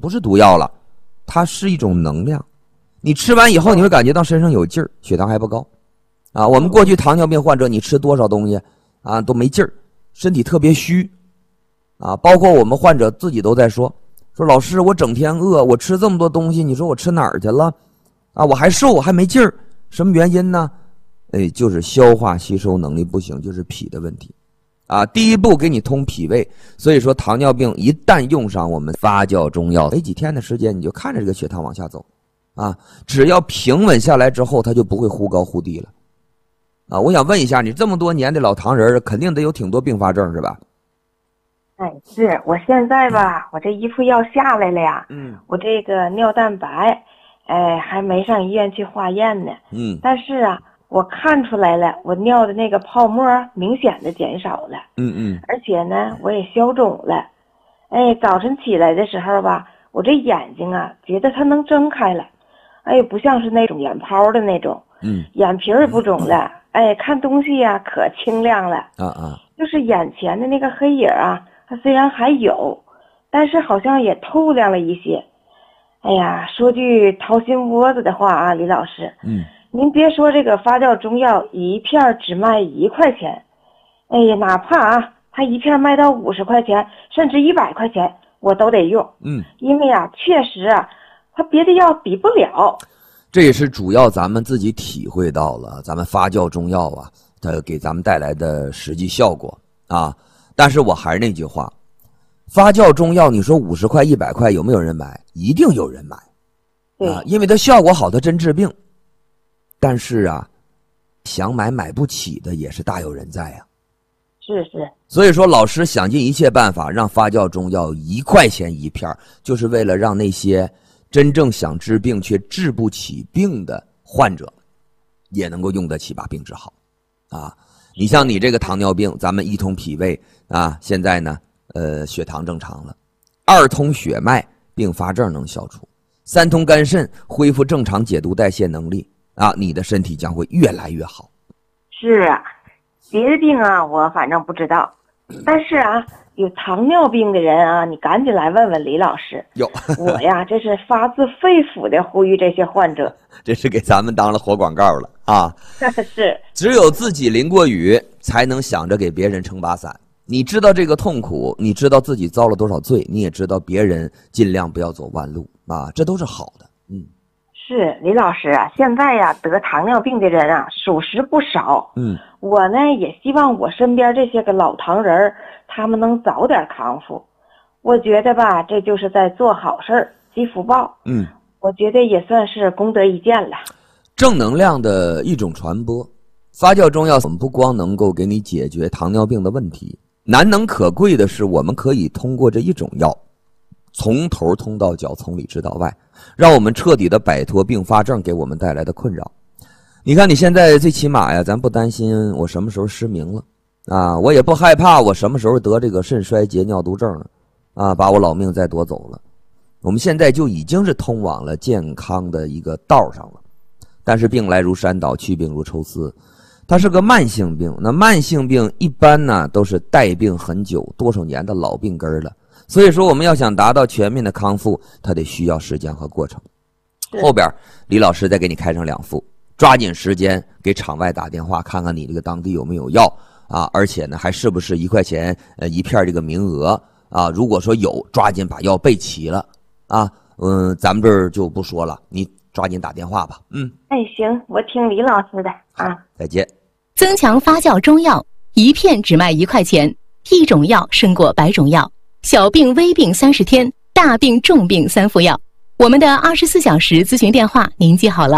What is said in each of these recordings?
不是毒药了，它是一种能量。你吃完以后，你会感觉到身上有劲儿，血糖还不高。啊，我们过去糖尿病患者，你吃多少东西啊都没劲儿，身体特别虚。啊，包括我们患者自己都在说老师，我整天饿，我吃这么多东西，你说我吃哪儿去了？啊，我还瘦，我还没劲儿，什么原因呢？就是消化吸收能力不行，就是脾的问题。啊，第一步给你通脾胃，所以说糖尿病一旦用上我们发酵中药，没几天的时间你就看着这个血糖往下走，啊，只要平稳下来之后，它就不会忽高忽低了。啊，我想问一下，你这么多年的老糖人，肯定得有挺多并发症是吧？ 是我现在吧，我这一副药下来了呀，我这个尿蛋白，还没上医院去化验呢，但是啊，我看出来了，我尿的那个泡沫明显的减少了，而且呢，我也消肿了，早晨起来的时候吧，我这眼睛啊，觉得它能睁开了，不像是那种眼泡的那种，眼皮也不肿了，看东西呀可清亮了，就是眼前的那个黑影啊。它虽然还有，但是好像也透亮了一些。哎呀，说句掏心窝子的话啊，李老师，您别说这个发酵中药一片只卖1块钱，哪怕啊，它一片卖到50块钱，甚至100块钱，我都得用。因为啊，确实啊，它别的药比不了。 这也是主要咱们自己体会到了，咱们发酵中药啊，它给咱们带来的实际效果啊。但是我还是那句话，发酵中药你说50块100块有没有人买？一定有人买，因为它效果好，它真治病。但是啊，想买不起的也是大有人在啊。 是。 所以说老师想尽一切办法让发酵中药1块钱一片，就是为了让那些真正想治病却治不起病的患者也能够用得起，把病治好啊。你像你这个糖尿病，咱们一通脾胃啊，现在呢，血糖正常了；2通血脉，并发症能消除；3通肝肾，恢复正常解毒代谢能力啊，你的身体将会越来越好。 是啊，别的病啊，我反正不知道，但是啊，有糖尿病的人啊，你赶紧来问问李老师。我呀，这是发自肺腑的呼吁这些患者。 这是给咱们当了活广告了啊！ 是， 只有自己淋过雨，才能想着给别人撑把伞。你知道这个痛苦，你知道自己遭了多少罪，你也知道别人尽量不要走弯路啊，这都是好的。 是李老师啊，现在呀，得糖尿病的人啊，属实不少。我呢也希望我身边这些个老糖人，他们能早点康复。我觉得吧，这就是在做好事儿，积福报。我觉得也算是功德一件了。 正能量的一种传播，发酵中药我们不光能够给你解决糖尿病的问题，难能可贵的是，我们可以通过这一种药，从头通到脚，从里直到外，让我们彻底的摆脱并发症给我们带来的困扰。你看你现在最起码呀，咱不担心我什么时候失明了啊，我也不害怕我什么时候得这个肾衰竭尿毒症了啊，把我老命再夺走了。我们现在就已经是通往了健康的一个道上了。但是病来如山倒，去病如抽丝，它是个慢性病。那慢性病一般呢都是带病很久，多少年的老病根了。所以说我们要想达到全面的康复，它得需要时间和过程。后边李老师再给你开上2副，抓紧时间给场外打电话，看看你这个当地有没有药啊，而且呢还是不是1块钱一片这个名额啊？如果说有，抓紧把药备齐了啊。咱们这儿就不说了，你抓紧打电话吧。 行，我听李老师的啊。 再见。 增强发酵中药，一片只卖1块钱，一种药胜过100种药。小病微病30天，大病重病3副药。我们的24小时咨询电话您记好了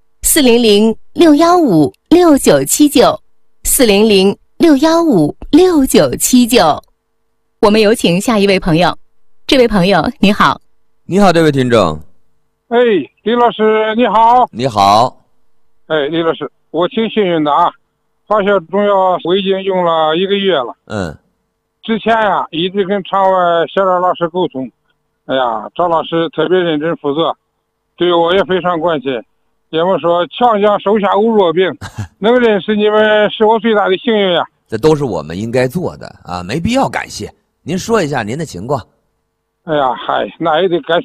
，400-615-6979，400-615-6979。我们有请下一位朋友。这位朋友你好。 你好，这位听众。 李老师你好。 你好。 李老师，我挺幸运的啊，发酵中药我已经用了1个月了。之前呀一直跟场外小赵老师沟通，赵老师特别认真负责，对我也非常关心。要么说强将手下无弱兵，能认识你们是我最大的幸运呀。 这都是我们应该做的啊，没必要感谢。您说一下您的情况。 那也得感谢。